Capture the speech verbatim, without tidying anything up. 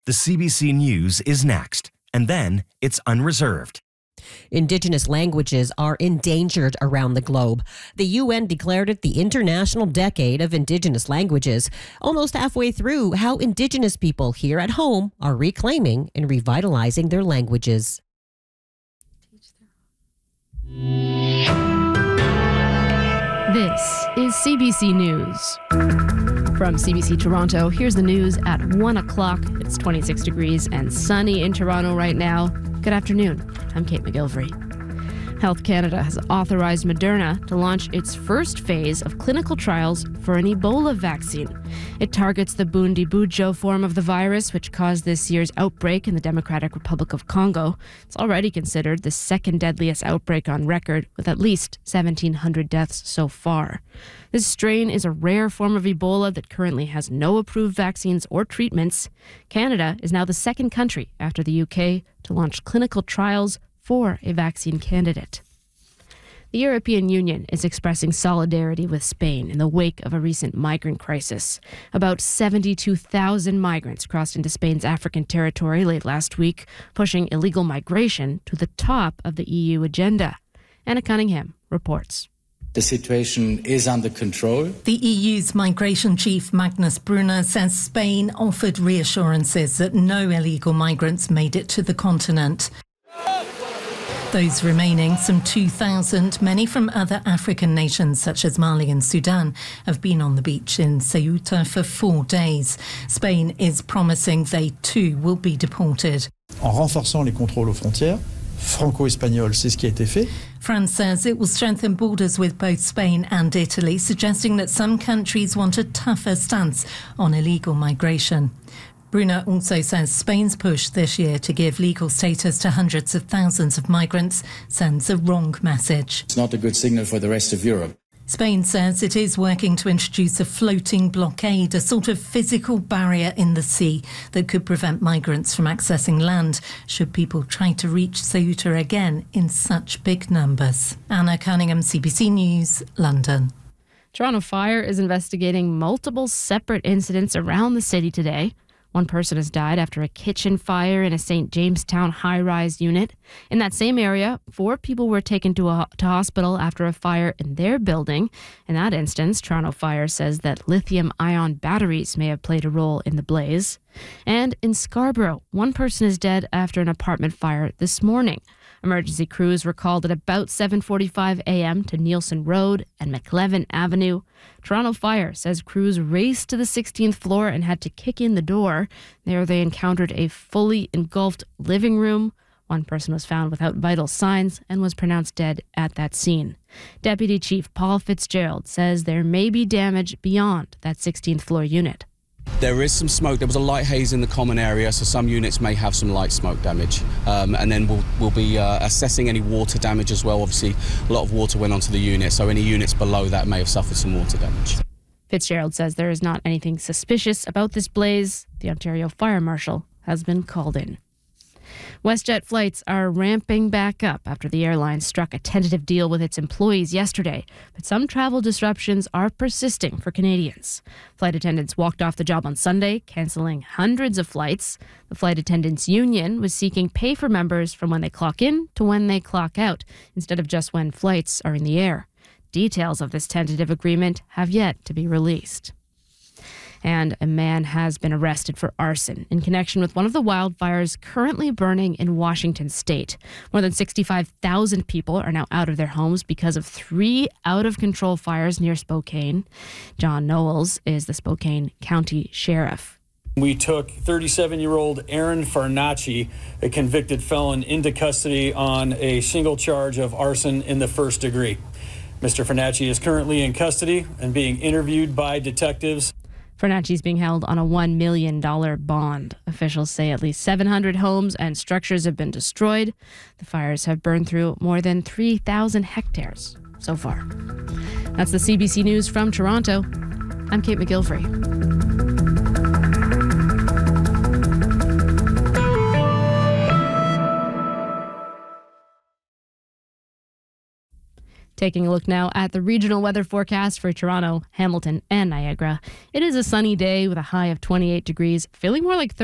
The C B C News is next, and then it's Unreserved. Indigenous languages are endangered around the globe. The U N declared it the International Decade of Indigenous Languages. Almost halfway through, how Indigenous people here at home are reclaiming and revitalizing their languages. This is C B C News. From C B C Toronto, here's the news at one o'clock. It's twenty-six degrees and sunny in Toronto right now. Good afternoon. I'm Kate McGilvery. Health Canada has authorized Moderna to launch its first phase of clinical trials for an Ebola vaccine. It targets the Bundibugyo form of the virus, which caused this year's outbreak in the Democratic Republic of Congo. It's already considered the second deadliest outbreak on record, with at least seventeen hundred deaths so far. This strain is a rare form of Ebola that currently has no approved vaccines or treatments. Canada is now the second country after the U K to launch clinical trials for a vaccine candidate. The European Union is expressing solidarity with Spain in the wake of a recent migrant crisis. About seventy-two thousand migrants crossed into Spain's African territory late last week, pushing illegal migration to the top of the E U agenda. Anna Cunningham reports. The situation is under control. The E U's migration chief, Magnus Brunner, says Spain offered reassurances that no illegal migrants made it to the continent. Those remaining, some two thousand, many from other African nations such as Mali and Sudan, have been on the beach in Ceuta for four days. Spain is promising they too will be deported. En renforçant les contrôles aux frontières, franco-espagnol, c'est ce qui a été fait. France says it will strengthen borders with both Spain and Italy, suggesting that some countries want a tougher stance on illegal migration. Brunner also says Spain's push this year to give legal status to hundreds of thousands of migrants sends a wrong message. It's not a good signal for the rest of Europe. Spain says it is working to introduce a floating blockade, a sort of physical barrier in the sea that could prevent migrants from accessing land should people try to reach Ceuta again in such big numbers. Anna Cunningham, C B C News, London. Toronto Fire is investigating multiple separate incidents around the city today. One person has died after a kitchen fire in a Saint Jamestown high-rise unit. In that same area, four people were taken to a to hospital after a fire in their building. In that instance, Toronto Fire says that lithium-ion batteries may have played a role in the blaze. And in Scarborough, one person is dead after an apartment fire this morning. Emergency crews were called at about seven forty-five a.m. to Nielsen Road and McLevin Avenue. Toronto Fire says crews raced to the sixteenth floor and had to kick in the door. There they encountered a fully engulfed living room. One person was found without vital signs and was pronounced dead at that scene. Deputy Chief Paul Fitzgerald says there may be damage beyond that sixteenth floor unit. There is some smoke. There was a light haze in the common area, so some units may have some light smoke damage. Um, and then we'll, we'll be uh, assessing any water damage as well. Obviously, a lot of water went onto the unit, so any units below that may have suffered some water damage. Fitzgerald says there is not anything suspicious about this blaze. The Ontario Fire Marshal has been called in. WestJet flights are ramping back up after the airline struck a tentative deal with its employees yesterday, but some travel disruptions are persisting for Canadians. Flight attendants walked off the job on Sunday, cancelling hundreds of flights. The Flight Attendants Union was seeking pay for members from when they clock in to when they clock out, instead of just when flights are in the air. Details of this tentative agreement have yet to be released. And a man has been arrested for arson in connection with one of the wildfires currently burning in Washington state. More than sixty-five thousand people are now out of their homes because of three out-of-control fires near Spokane. John Knowles is the Spokane County Sheriff. We took thirty-seven-year-old Aaron Farnacci, a convicted felon, into custody on a single charge of arson in the first degree. Mister Farnacci is currently in custody and being interviewed by detectives. Farnacci is being held on a one million dollars bond. Officials say at least seven hundred homes and structures have been destroyed. The fires have burned through more than three thousand hectares so far. That's the C B C News from Toronto. I'm Kate McGilvery. Taking a look now at the regional weather forecast for Toronto, Hamilton, and Niagara. It is a sunny day with a high of twenty-eight degrees, feeling more like thirty.